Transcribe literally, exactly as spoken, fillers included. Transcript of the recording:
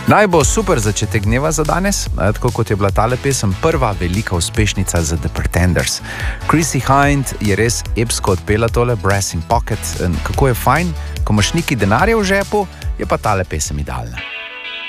Naj bo super začetek dneva za danes, tako kot je bila tale pesem prva velika uspešnica za The Pretenders. Chrissie Hynde je res epsko odpela tole Brass in Pocket. Kako je fajn, ko imaš neki denarja v žepu, je pa tale pesem idealna.